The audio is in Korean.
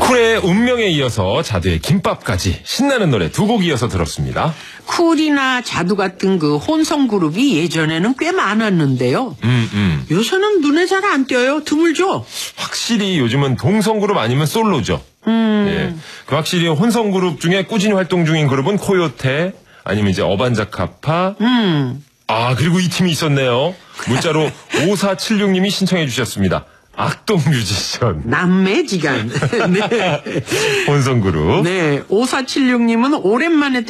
쿨의 운명에 이어서 자두의 김밥까지 신나는 노래 두 곡 이어서 들었습니다. 쿨이나 자두 같은 그 혼성 그룹이 예전에는 꽤 많았는데요. 요새는 눈에 잘 안 띄어요. 드물죠. 확실히 요즘은 동성그룹 아니면 솔로죠. 예. 그 확실히 혼성그룹 중에 꾸준히 활동 중인 그룹은 코요테 아니면 이제 어반자카파. 그리고 이 팀이 있었네요. 문자로 5476님이 신청해 주셨습니다. 악동 뮤지션. 남매지간. 네. 혼성그룹. 네. 5476님은 오랜만에